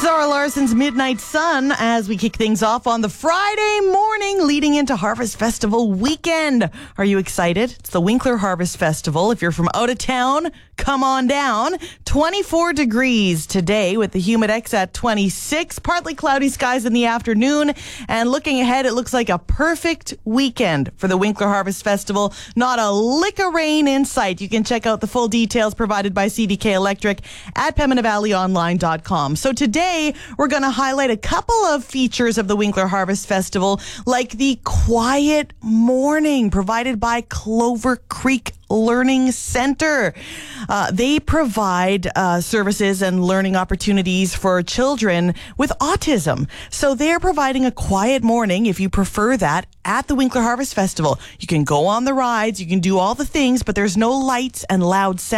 Zara Larson's Midnight Sun as we kick things off on the Friday morning leading into Harvest Festival weekend. Are you excited? It's the Winkler Harvest Festival. If you're from out of town, come on down. 24 degrees today with the Humidex at 26. Partly cloudy skies in the afternoon. And looking ahead, it looks like a perfect weekend for the Winkler Harvest Festival. Not a lick of rain in sight. You can check out the full details provided by CDK Electric at PembinaValleyOnline.com. So today, we're going to highlight a couple of features of the Winkler Harvest Festival, like the quiet morning provided by Clover Creek Learning Center. They provide services and learning opportunities for children with autism. So they're providing a quiet morning, if you prefer that, at the Winkler Harvest Festival. You can go on the rides, you can do all the things, but there's no lights and loud sound.